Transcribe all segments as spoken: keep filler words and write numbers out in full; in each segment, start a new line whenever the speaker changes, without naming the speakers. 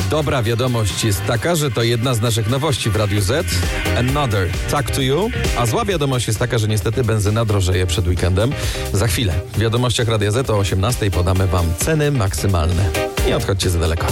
Dobra wiadomość jest taka, że to jedna z naszych nowości w Radiu Z. Another Talk to You. A zła wiadomość jest taka, że niestety benzyna drożeje przed weekendem. Za chwilę w wiadomościach Radia Z o osiemnastej podamy wam ceny maksymalne. Nie odchodźcie za daleko.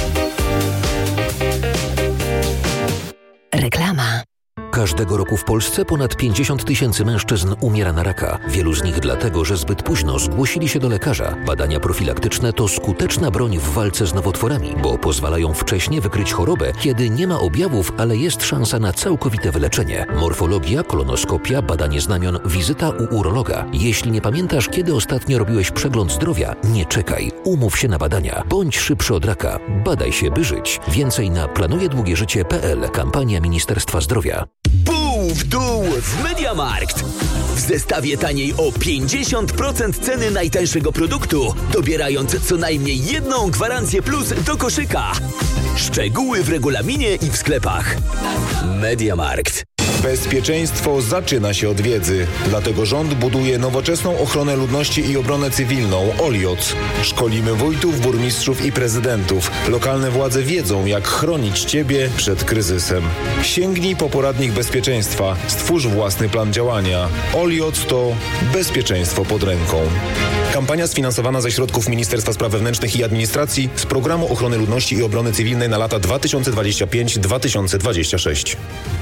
Reklama. Każdego roku w Polsce ponad pięćdziesiąt tysięcy mężczyzn umiera na raka. Wielu z nich dlatego, że zbyt późno zgłosili się do lekarza. Badania profilaktyczne to skuteczna broń w walce z nowotworami, bo pozwalają wcześnie wykryć chorobę, kiedy nie ma objawów, ale jest szansa na całkowite wyleczenie. Morfologia, kolonoskopia, badanie znamion, wizyta u urologa. Jeśli nie pamiętasz, kiedy ostatnio robiłeś przegląd zdrowia, nie czekaj. Umów się na badania. Bądź szybszy od raka. Badaj się, by żyć. Więcej na planujedługieżycie kropka p l. Kampania Ministerstwa Zdrowia.
Pół w dół w MediaMarkt. W zestawie taniej o pięćdziesiąt procent ceny najtańszego produktu, dobierając co najmniej jedną gwarancję plus do koszyka. Szczegóły w regulaminie i w sklepach. MediaMarkt.
Bezpieczeństwo zaczyna się od wiedzy. Dlatego rząd buduje nowoczesną ochronę ludności i obronę cywilną O L I O C. Szkolimy wójtów, burmistrzów i prezydentów. Lokalne władze wiedzą, jak chronić Ciebie przed kryzysem. Sięgnij po poradnik bezpieczeństwa. Stwórz własny plan działania. O L I O C to bezpieczeństwo pod ręką. Kampania sfinansowana ze środków Ministerstwa Spraw Wewnętrznych i Administracji z Programu Ochrony Ludności i Obrony Cywilnej na lata dwa tysiące dwudziesty piąty do dwa tysiące dwudziestego szóstego.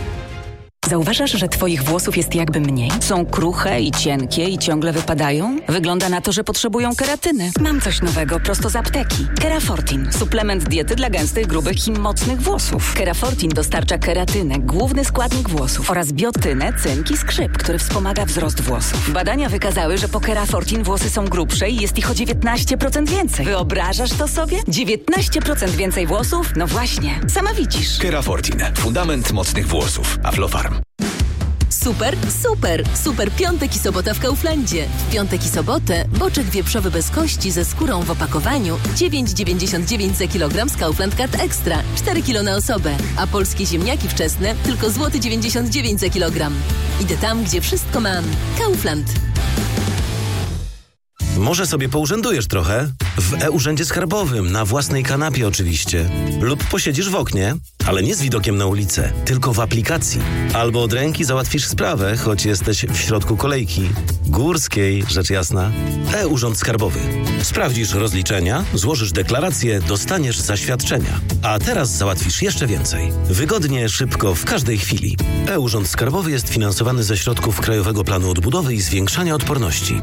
Zauważasz, że twoich włosów jest jakby mniej? Są kruche i cienkie i ciągle wypadają? Wygląda na to, że potrzebują keratyny. Mam coś nowego prosto z apteki. Kerafortin. Suplement diety dla gęstych, grubych i mocnych włosów. Kerafortin dostarcza keratynę, główny składnik włosów, oraz biotynę, cynk i skrzyp, który wspomaga wzrost włosów. Badania wykazały, że po Kerafortin włosy są grubsze i jest ich o dziewiętnaście procent więcej. Wyobrażasz to sobie? dziewiętnaście procent więcej włosów? No właśnie. Sama widzisz.
Kerafortin. Fundament mocnych włosów. Aflofarm.
Super, super, super piątek i sobota w Kauflandzie. W piątek i sobotę boczek wieprzowy bez kości ze skórą w opakowaniu dziewięć dziewięćdziesiąt dziewięć za kilogram z Kaufland Card Extra, cztery kilo na osobę, a polskie ziemniaki wczesne tylko złoty dziewięćdziesiąt dziewięć za kilogram. Idę tam, gdzie wszystko mam. Kaufland.
Może sobie pourzędujesz trochę? W e-Urzędzie Skarbowym, na własnej kanapie oczywiście. Lub posiedzisz w oknie, ale nie z widokiem na ulicę, tylko w aplikacji. Albo od ręki załatwisz sprawę, choć jesteś w środku kolejki. Górskiej, rzecz jasna. E-Urząd Skarbowy. Sprawdzisz rozliczenia, złożysz deklarację, dostaniesz zaświadczenia. A teraz załatwisz jeszcze więcej. Wygodnie, szybko, w każdej chwili. E-Urząd Skarbowy jest finansowany ze środków Krajowego Planu Odbudowy i Zwiększania Odporności.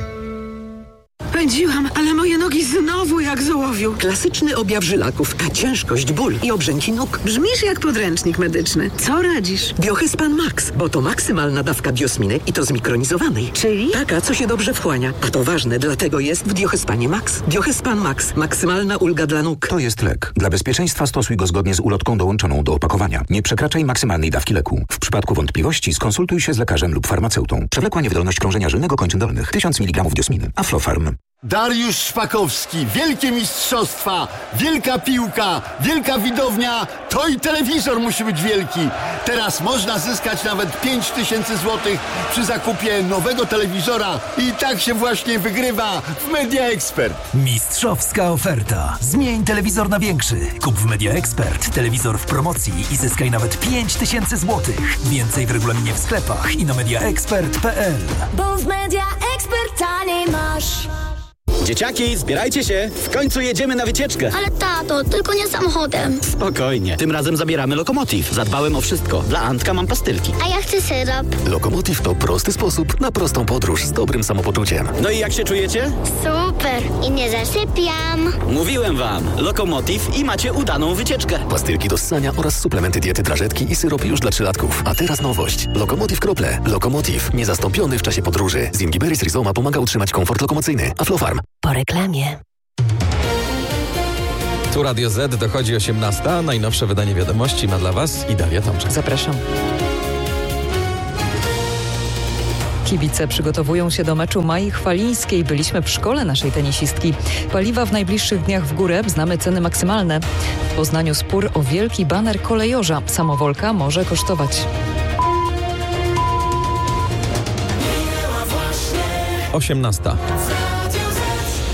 Pędziłam, ale moje nogi znowu jak z ołowiu.
Klasyczny objaw żylaków, ciężkość, ból i obrzęki nóg.
Brzmisz jak podręcznik medyczny. Co radzisz?
Biohyspan Max, bo to maksymalna dawka biosminy i to zmikronizowanej.
Czyli?
Taka, co się dobrze wchłania. A to ważne, dlatego jest w Biohyspanie Max. Biohyspan Max. Maksymalna ulga dla nóg.
To jest lek. Dla bezpieczeństwa stosuj go zgodnie z ulotką dołączoną do opakowania. Nie przekraczaj maksymalnej dawki leku. W przypadku wątpliwości skonsultuj się z lekarzem lub farmaceutą. Przewlekła niewydolność krążenia żylnego kończyn dolnych. tysiąc miligramów diosminy. Aflofarm.
Dariusz Szpakowski, wielkie mistrzostwa, wielka piłka, wielka widownia, to i telewizor musi być wielki. Teraz można zyskać nawet pięć tysięcy złotych przy zakupie nowego telewizora i tak się właśnie wygrywa w Media Expert.
Mistrzowska oferta. Zmień telewizor na większy. Kup w Media Expert telewizor w promocji i zyskaj nawet pięć tysięcy złotych. Więcej w regulaminie w sklepach i na mediaexpert kropka p l.
Bo w Media Expert taniej masz.
Dzieciaki, zbierajcie się! W końcu jedziemy na wycieczkę!
Ale tato, tylko nie samochodem.
Spokojnie, tym razem zabieramy Lokomotiv. Zadbałem o wszystko. Dla Antka mam pastylki.
A ja chcę syrop.
Lokomotiv to prosty sposób na prostą podróż z dobrym samopoczuciem.
No i jak się czujecie?
Super! I nie zasypiam.
Mówiłem wam, Lokomotiv i macie udaną wycieczkę.
Pastylki do ssania oraz suplementy diety drażetki i syropy już dla trzylatków. A teraz nowość. Lokomotiv krople. Lokomotiv. Niezastąpiony w czasie podróży. Zingiberis rhizoma pomaga utrzymać komfort lokomocyjny. Aflofarm.
Po reklamie.
Tu Radio Z, dochodzi osiemnasta. Najnowsze wydanie wiadomości ma dla Was i Daria Tomczak.
Zapraszam. Kibice przygotowują się do meczu Mai Chwalińskiej. Byliśmy w szkole naszej tenisistki. Paliwa w najbliższych dniach w górę. Znamy ceny maksymalne. W Poznaniu spór o wielki baner kolejorza. Samowolka może kosztować.
osiemnasta.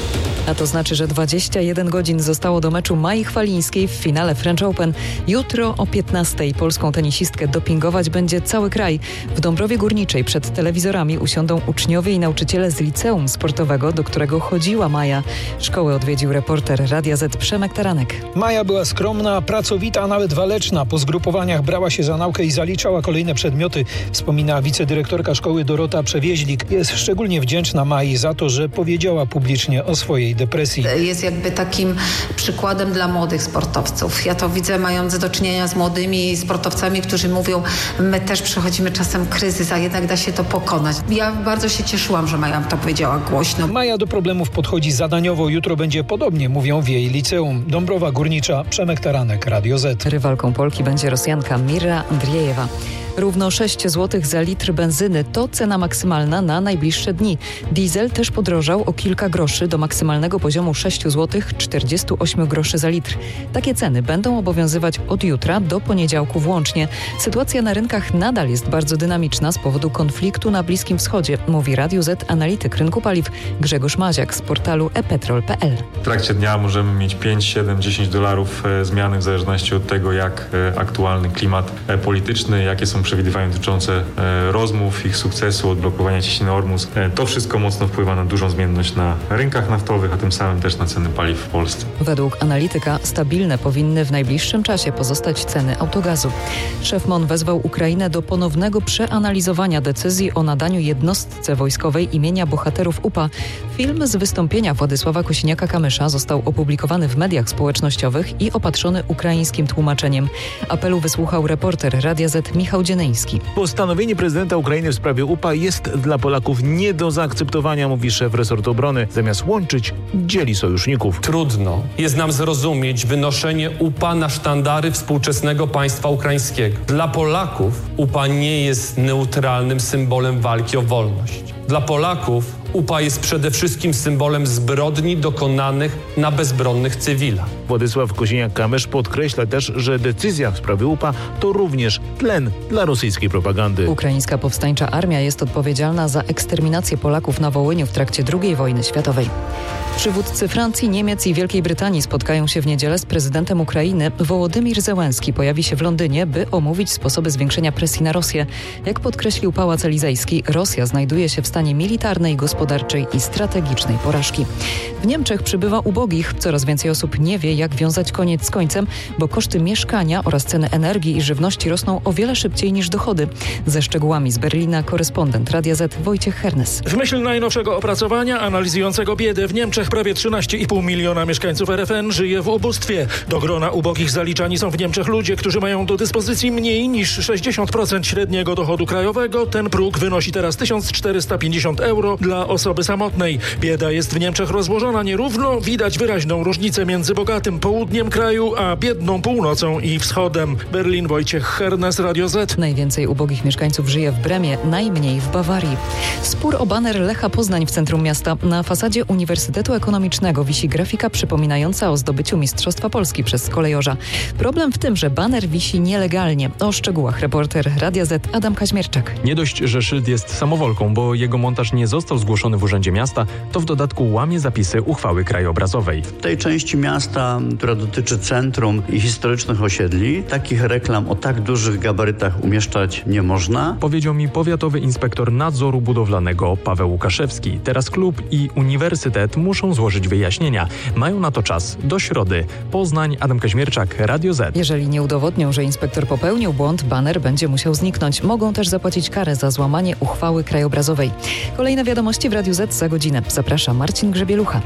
A to znaczy, że dwadzieścia jeden godzin zostało do meczu Mai Chwalińskiej w finale French Open. Jutro o piętnastej polską tenisistkę dopingować będzie cały kraj. W Dąbrowie Górniczej przed telewizorami usiądą uczniowie i nauczyciele z liceum sportowego, do którego chodziła Maja. Szkołę odwiedził reporter Radia Z Przemek Taranek.
Maja była skromna, pracowita, a nawet waleczna. Po zgrupowaniach brała się za naukę i zaliczała kolejne przedmioty, wspomina wicedyrektorka szkoły Dorota Przewieźlik. Jest szczególnie wdzięczna Mai za to, że powiedziała publicznie o swojej depresji.
Jest jakby takim przykładem dla młodych sportowców. Ja to widzę, mając do czynienia z młodymi sportowcami, którzy mówią, my też przechodzimy czasem kryzys, a jednak da się to pokonać. Ja bardzo się cieszyłam, że Maja to powiedziała głośno.
Maja do problemów podchodzi zadaniowo. Jutro będzie podobnie, mówią w jej liceum. Dąbrowa Górnicza, Przemek Taranek, Radio Z.
Rywalką Polki będzie Rosjanka Mira Andriejewa. Równo sześć złotych za litr benzyny to cena maksymalna na najbliższe dni. Diesel też podrożał o kilka groszy do maksymalnego poziomu sześć złotych czterdzieści osiem groszy za litr. Takie ceny będą obowiązywać od jutra do poniedziałku włącznie. Sytuacja na rynkach nadal jest bardzo dynamiczna z powodu konfliktu na Bliskim Wschodzie, mówi Radiu Z analityk rynku paliw Grzegorz Maziak z portalu e petrol kropka pe el.
W trakcie dnia możemy mieć pięć, siedem, dziesięć dolarów e, zmiany w zależności od tego, jak e, aktualny klimat e, polityczny, jakie są przewidywania dotyczące e, rozmów, ich sukcesu, odblokowania ciśniny Ormus. E, to wszystko mocno wpływa na dużą zmienność na rynkach naftowych, a tym samym też na ceny paliw w Polsce.
Według analityka stabilne powinny w najbliższym czasie pozostać ceny autogazu. Szef M O N wezwał Ukrainę do ponownego przeanalizowania decyzji o nadaniu jednostce wojskowej imienia bohaterów U P A. Film z wystąpienia Władysława Kosiniaka-Kamysza został opublikowany w mediach społecznościowych i opatrzony ukraińskim tłumaczeniem. Apelu wysłuchał reporter Radia Z Michał Dzienyński.
Postanowienie prezydenta Ukrainy w sprawie U P A jest dla Polaków nie do zaakceptowania, mówi szef resortu obrony. Zamiast łączyć, dzieli sojuszników.
Trudno jest nam zrozumieć wynoszenie U P A na sztandary współczesnego państwa ukraińskiego. Dla Polaków U P A nie jest neutralnym symbolem walki o wolność. Dla Polaków U P A jest przede wszystkim symbolem zbrodni dokonanych na bezbronnych cywilach.
Władysław Kosiniak-Kamysz podkreśla też, że decyzja w sprawie U P A to również tlen dla rosyjskiej propagandy.
Ukraińska powstańcza armia jest odpowiedzialna za eksterminację Polaków na Wołyniu w trakcie drugiej wojny światowej. Przywódcy Francji, Niemiec i Wielkiej Brytanii spotkają się w niedzielę z prezydentem Ukrainy. Wołodymir Zełenski pojawi się w Londynie, by omówić sposoby zwiększenia presji na Rosję. Jak podkreślił Pałac Elizejski, Rosja znajduje się w stanie militarnej, gospodarczej i strategicznej porażki. W Niemczech przybywa ubogich. Coraz więcej osób nie wie, jak wiązać koniec z końcem, bo koszty mieszkania oraz ceny energii i żywności rosną o wiele szybciej niż dochody. Ze szczegółami z Berlina korespondent Radia Z Wojciech Hernes.
W myśl najnowszego opracowania analizującego biedę w Niemczech prawie trzynaście i pół miliona mieszkańców R F N żyje w ubóstwie. Do grona ubogich zaliczani są w Niemczech ludzie, którzy mają do dyspozycji mniej niż sześćdziesiąt procent średniego dochodu krajowego. Ten próg wynosi teraz tysiąc czterysta pięćdziesiąt euro dla osoby samotnej. Bieda jest w Niemczech rozłożona nierówno. Widać wyraźną różnicę między bogatym południem kraju, a biedną północą i wschodem. Berlin, Wojciech Hernes, Radio Z.
Najwięcej ubogich mieszkańców żyje w Bremie, najmniej w Bawarii. Spór o baner Lecha Poznań w centrum miasta. Na fasadzie Uniwersytetu Ekonomicznego wisi grafika przypominająca o zdobyciu Mistrzostwa Polski przez kolejorza. Problem w tym, że baner wisi nielegalnie. O szczegółach reporter Radia Z Adam Kaźmierczak.
Nie dość, że szyld jest samowolką, bo jego montaż nie został zgłoszony w Urzędzie Miasta, to w dodatku łamie zapisy uchwały krajobrazowej.
W tej części miasta, która dotyczy centrum i historycznych osiedli, takich reklam o tak dużych gabarytach umieszczać nie można.
Powiedział mi powiatowy inspektor nadzoru budowlanego Paweł Łukaszewski. Teraz klub i uniwersytet muszą złożyć wyjaśnienia. Mają na to czas do środy. Poznań, Adam Kaźmierczak, Radio Z.
Jeżeli nie udowodnią, że inspektor popełnił błąd, baner będzie musiał zniknąć. Mogą też zapłacić karę za złamanie uchwały krajobrazowej. Kolejne wiadomości w Radiu Z za godzinę. Zaprasza Marcin Grzebielucha.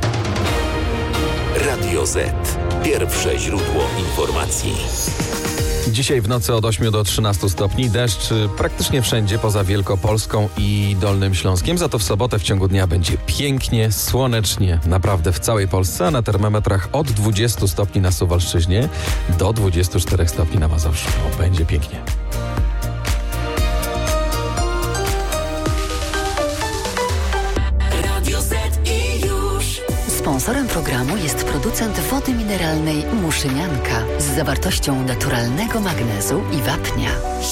Radio Z. Pierwsze źródło informacji.
Dzisiaj w nocy od ośmiu do trzynastu stopni, deszcz praktycznie wszędzie poza Wielkopolską i Dolnym Śląskiem. Za to w sobotę w ciągu dnia będzie pięknie, słonecznie, naprawdę w całej Polsce, a na termometrach od dwudziestu stopni na Suwalszczyźnie do dwudziestu czterech stopni na Mazowszu. O, będzie pięknie.
Sponsorem programu jest producent wody mineralnej Muszynianka z zawartością naturalnego magnezu i wapnia.